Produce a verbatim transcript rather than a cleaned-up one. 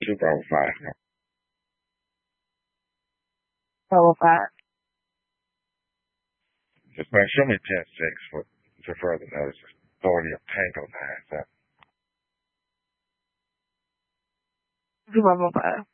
Two Bravo five. Bravo five. Just man, show me ten six for for further notice. Authority of Tango nine seven. Two Bravo five.